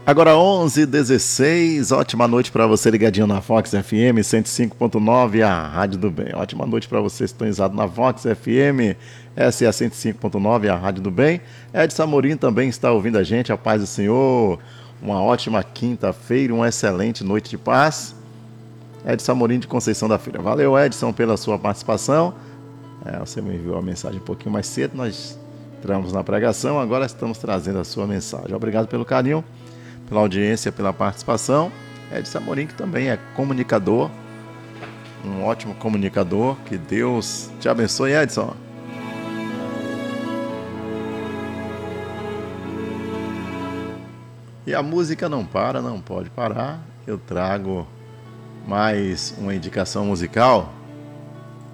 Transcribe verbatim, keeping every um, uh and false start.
Agora onze e dezesseis, ótima noite para você ligadinho na Vox F M cento e cinco ponto nove, a Rádio do Bem. Ótima noite para você sintonizado na Vox F M, essa é a cento e cinco ponto nove, a Rádio do Bem. Edson Amorim também está ouvindo a gente, a paz do Senhor. Uma ótima quinta-feira, uma excelente noite de paz. Edson Amorim de Conceição da Feira. Valeu, Edson, pela sua participação. É, você me enviou a mensagem um pouquinho mais cedo, nós entramos na pregação, agora estamos trazendo a sua mensagem. Obrigado pelo carinho, pela audiência, pela participação. Edson Amorim, que também é comunicador, um ótimo comunicador. Que Deus te abençoe, Edson. E a música não para, não pode parar. Eu trago mais uma indicação musical.